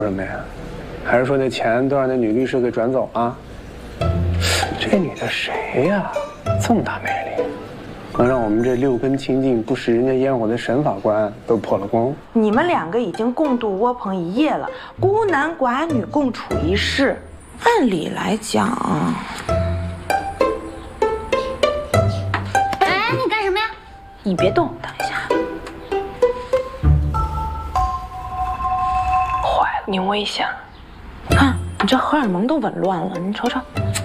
什么呀？还是说那钱都让那女律师给转走了？这女的谁呀？这么大魅力，能让我们这6根清净不食人间烟火的沈法官都破了功。 你们2个已经共度窝棚1夜了，孤男寡女共处一室，按理来讲， 哎，你干什么呀？ 你别动，等一下。坏了，你危险了！看，你这荷尔蒙都紊乱了，你瞅瞅。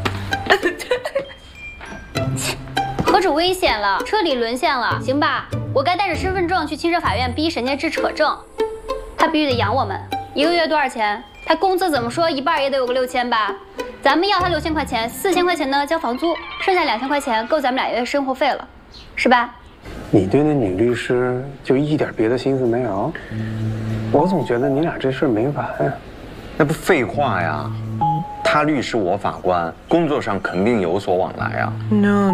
何止危险了，彻底沦陷了，行吧？我该带着身份证去亲社法院逼沈建志扯证，他必须得养我们，1个月多少钱？他工资怎么说一半也得有个6000吧？咱们要他6000块钱，4000块钱呢交房租，剩下2000块钱够咱们2月生活费了，是吧？ 你对那女律师就一点别的心思没有？我总觉得你俩这事儿没完呀。 那不废话呀，他律师我法官，工作上肯定有所往来啊。 No，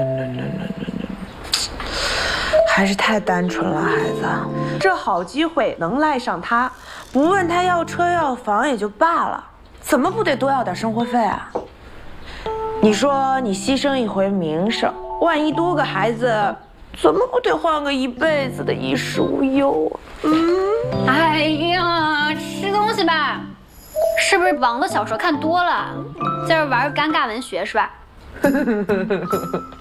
还是太单纯了，孩子。这好机会能赖上他，不问他要车要房也就罢了，怎么不得多要点生活费啊？你说你牺牲一回名声，万一多个孩子，怎么不得换个一辈子的衣食无忧啊？ 哎呀，吃东西吧。是不是网络小说看多了，在这玩尴尬文学是吧？